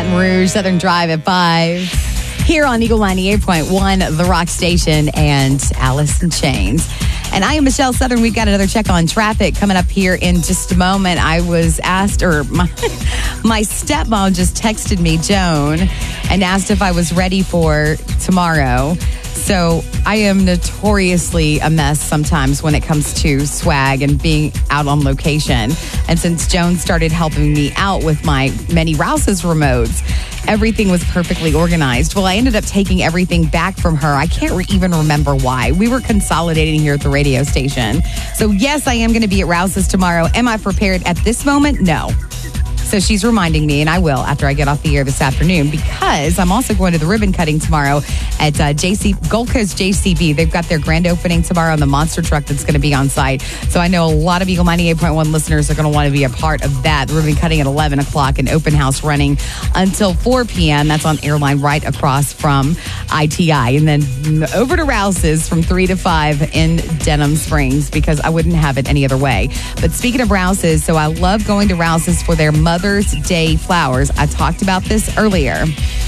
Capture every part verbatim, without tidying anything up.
Baton Rouge, Southern Drive at five. Here on Eagle ninety-eight point one, The Rock Station, and Alice in Chains. And I am Michelle Southern. We've got another check on traffic coming up here in just a moment. I was asked, or my, my stepmom just texted me, Joan, and asked if I was ready for tomorrow. So I am notoriously a mess sometimes when it comes to swag and being out on location. And since Joan started helping me out with my many Rouse's remotes, everything was perfectly organized. Well, I ended up taking everything back from her. I can't re- even remember why. We were consolidating here at the radio station. So yes, I am going to be at Rouse's tomorrow. Am I prepared at this moment? No. So she's reminding me, and I will after I get off the air this afternoon, because I'm also going to the ribbon cutting tomorrow at uh, J C Gold Coast J C B. They've got their grand opening tomorrow on the monster truck that's going to be on site. So I know a lot of Eagle ninety-eight point one listeners are going to want to be a part of that. The ribbon cutting at eleven o'clock and open house running until four p.m. That's on Airline right across from I T I. And then over to Rouse's from three to five in Denham Springs, because I wouldn't have it any other way. But speaking of Rouse's, so I love going to Rouse's for their Mother's Day flowers. I talked about this earlier.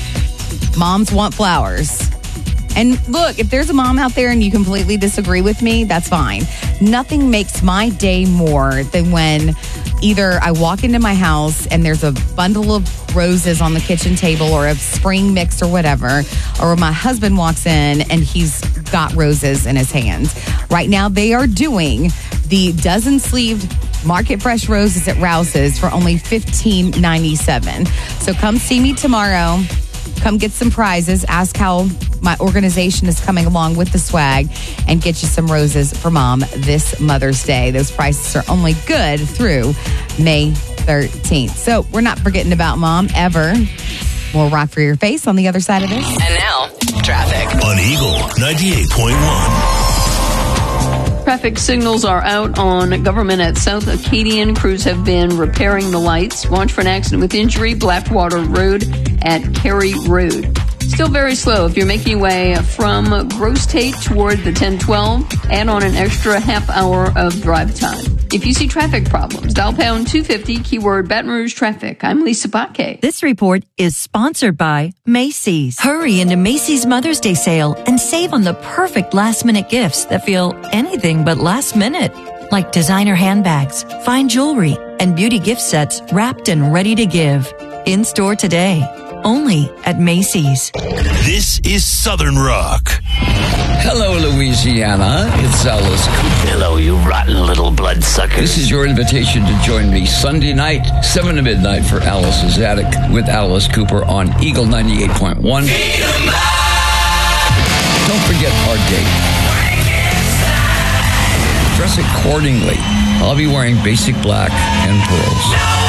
Moms want flowers. And look, if there's a mom out there and you completely disagree with me, that's fine. Nothing makes my day more than when either I walk into my house and there's a bundle of roses on the kitchen table or a spring mix or whatever, or my husband walks in and he's got roses in his hands. Right now, they are doing the dozen sleeved Market Fresh roses at Rouse's for only fifteen ninety-seven. So come see me tomorrow. Come get some prizes. Ask how my organization is coming along with the swag, and get you some roses for Mom this Mother's Day. Those prices are only good through May thirteenth. So we're not forgetting about Mom ever. More rock for your face on the other side of this. And now, traffic on Eagle ninety-eight point one. Traffic signals are out on Government at South Acadian. Crews have been repairing the lights. Watch for an accident with injury, Blackwater Road at Cary Road. Still very slow if you're making your way from Gross Tate toward the ten twelve. Add on an extra half hour of drive time. If you see traffic problems, dial pound two fifty, keyword Baton Rouge Traffic. I'm Lisa Baque. This report is sponsored by Macy's. Hurry into Macy's Mother's Day sale and save on the perfect last-minute gifts that feel anything but last minute. Like designer handbags, fine jewelry, and beauty gift sets wrapped and ready to give. In store today. Only at Macy's. This is Southern Rock. Hello, Louisiana. It's Alice Cooper. Hello, you rotten little bloodsuckers. This is your invitation to join me Sunday night, seven to midnight for Alice's Attic with Alice Cooper on Eagle ninety-eight point one. Don't forget our date. Dress accordingly. I'll be wearing basic black and pearls.